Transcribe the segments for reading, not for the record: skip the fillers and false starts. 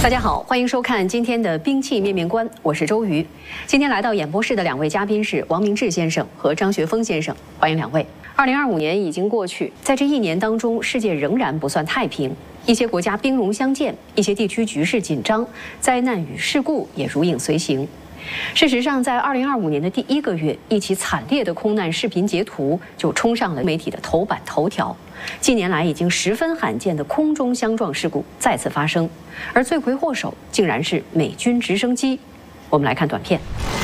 大家好，欢迎收看今天的兵器面面观，我是周瑜。今天来到演播室的两位嘉宾是王明志先生和张学峰先生，欢迎两位。2025年已经过去，在这一年当中，世界仍然不算太平，一些国家兵戎相见，一些地区局势紧张，灾难与事故也如影随形。事实上，在2025年的第1个月，一起惨烈的空难视频截图就冲上了媒体的头版头条。近年来已经十分罕见的空中相撞事故再次发生，而罪魁祸首竟然是美军直升机。我们来看短片。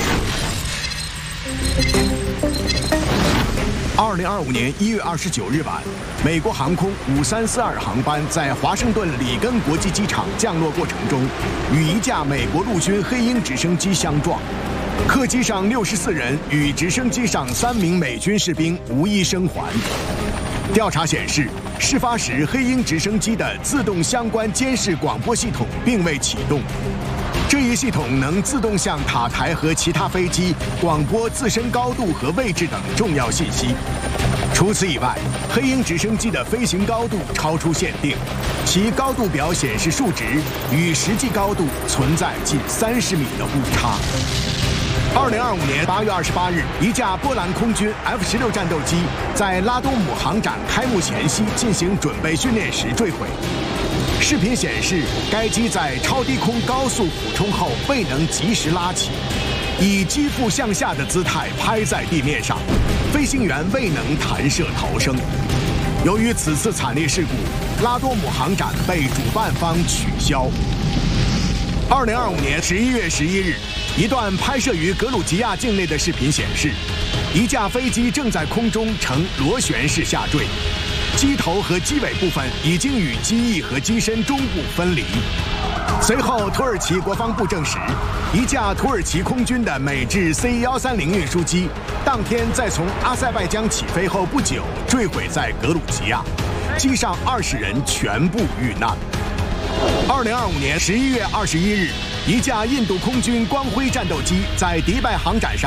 2025年1月29日晚，美国航空5342航班在华盛顿里根国际机场降落过程中，与一架美国陆军黑鹰直升机相撞，客机上64人与直升机上3名美军士兵无一生还。调查显示，事发时黑鹰直升机的自动相关监视广播系统并未启动。这一系统能自动向塔台和其他飞机广播自身高度和位置等重要信息。除此以外，黑鹰直升机的飞行高度超出限定，其高度表显示数值与实际高度存在近30米的误差。2025年8月28日，一架波兰空军 F-16战斗机在拉多姆航展开幕前夕进行准备训练时坠毁。视频显示，该机在超低空高速俯冲后未能及时拉起，以机腹向下的姿态拍在地面上，飞行员未能弹射逃生。由于此次惨烈事故，拉多姆航展被主办方取消。2025年11月11日，一段拍摄于格鲁吉亚境内的视频显示，一架飞机正在空中呈螺旋式下坠。机头和机尾部分已经与机翼和机身中部分离。随后，土耳其国防部证实，一架土耳其空军的美制 C-130运输机，当天在从阿塞拜疆起飞后不久坠毁在格鲁吉亚，机上20人全部遇难。2025年11月21日，一架印度空军光辉战斗机在迪拜航展上